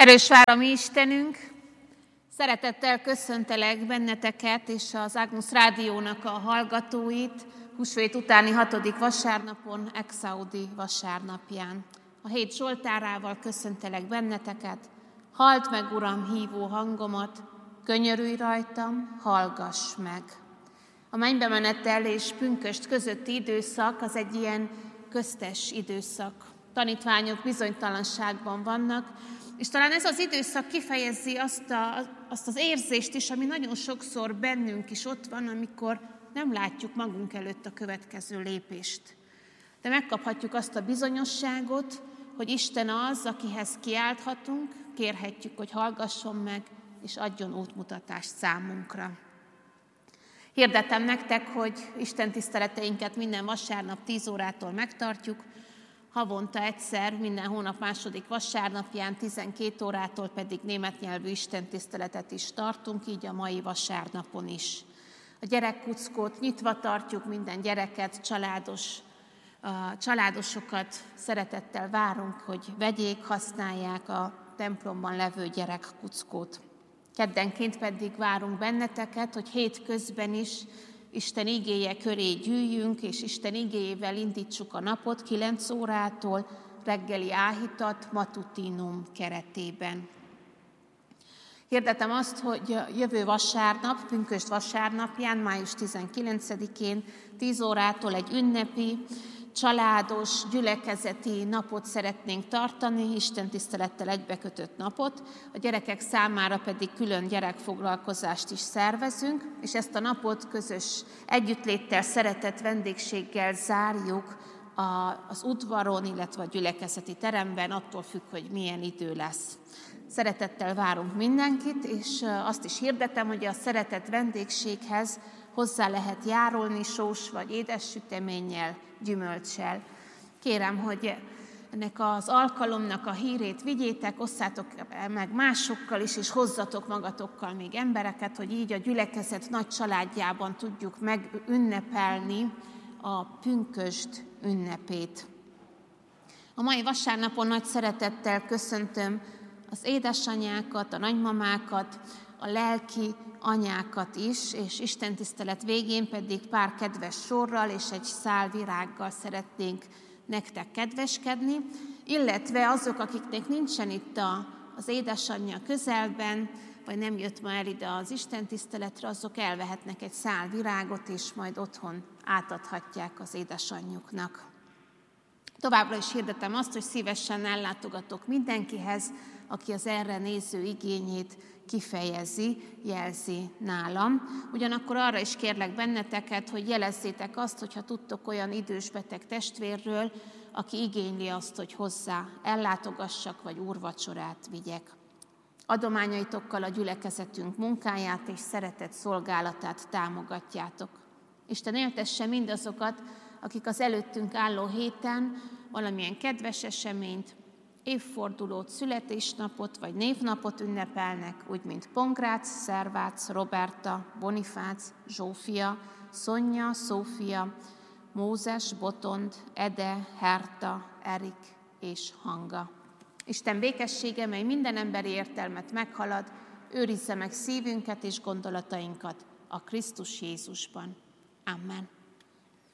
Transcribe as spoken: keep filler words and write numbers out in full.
Erős vár a mi Istenünk, szeretettel köszöntelek benneteket és az Agnus Rádiónak a hallgatóit húsvét utáni hatodik vasárnapon, Exaudi vasárnapján. A hét Zsoltárával köszöntelek benneteket, halld meg, Uram, hívó hangomat, könyörülj rajtam, hallgass meg. A mennybe menetel és pünkösd közötti időszak az egy ilyen köztes időszak. Tanítványok bizonytalanságban vannak, és talán ez az időszak kifejezi azt, a, azt az érzést is, ami nagyon sokszor bennünk is ott van, amikor nem látjuk magunk előtt a következő lépést. De megkaphatjuk azt a bizonyosságot, hogy Isten az, akihez kiálthatunk, kérhetjük, hogy hallgasson meg, és adjon útmutatást számunkra. Hirdetem nektek, hogy Isten tiszteleteinket minden vasárnap tíz órától megtartjuk, havonta egyszer, minden hónap második vasárnapján, tizenkét órától pedig német nyelvű istentiszteletet is tartunk, így a mai vasárnapon is. A gyerekkuckót nyitva tartjuk, minden gyereket, családos, a családosokat szeretettel várunk, hogy vegyék, használják a templomban levő gyerekkuckót. Keddenként pedig várunk benneteket, hogy hétközben is Isten igéje köré gyűjjünk, és Isten igéjével indítsuk a napot kilenc órától, reggeli áhítat, matutinum keretében. Hirdetem azt, hogy jövő vasárnap, pünkösd vasárnapján, május tizenkilencedikén, tíz órától egy ünnepi, családos, gyülekezeti napot szeretnénk tartani, istentisztelettel egybekötött napot, a gyerekek számára pedig külön gyerekfoglalkozást is szervezünk, és ezt a napot közös együttléttel, szeretett vendégséggel zárjuk az udvaron, illetve a gyülekezeti teremben, attól függ, hogy milyen idő lesz. Szeretettel várunk mindenkit, és azt is hirdetem, hogy a szeretett vendégséghez hozzá lehet járulni sós vagy édes süteménnyel, gyümölccsel. Kérem, hogy ennek az alkalomnak a hírét vigyétek, osszátok meg másokkal is, és hozzatok magatokkal még embereket, hogy így a gyülekezet nagy családjában tudjuk megünnepelni a pünkösd ünnepét. A mai vasárnapon nagy szeretettel köszöntöm az édesanyákat, a nagymamákat, a lelki anyákat is, és istentisztelet végén pedig pár kedves sorral és egy szál virággal szeretnénk nektek kedveskedni, illetve azok, akiknek nincsen itt a, az édesanyja közelben, vagy nem jött ma el ide az istentiszteletre, azok elvehetnek egy szál virágot, és majd otthon átadhatják az édesanyjuknak. Továbbra is hirdetem azt, hogy szívesen ellátogatok mindenkihez, aki az erre néző igényét kifejezi, jelzi nálam. Ugyanakkor arra is kérlek benneteket, hogy jelezzétek azt, hogyha tudtok olyan idős beteg testvérről, aki igényli azt, hogy hozzá ellátogassak, vagy úrvacsorát vigyek. Adományaitokkal a gyülekezetünk munkáját és szeretett szolgálatát támogatjátok. Isten éltesse mindazokat, akik az előttünk álló héten valamilyen kedves eseményt, évfordulót, születésnapot vagy névnapot ünnepelnek, úgy mint Pongrác, Szervác, Roberta, Bonifác, Zsófia, Szonya, Szófia, Mózes, Botond, Ede, Herta, Erik és Hanga. Isten békessége, mely minden emberi értelmet meghalad, őrizze meg szívünket és gondolatainkat a Krisztus Jézusban. Amen.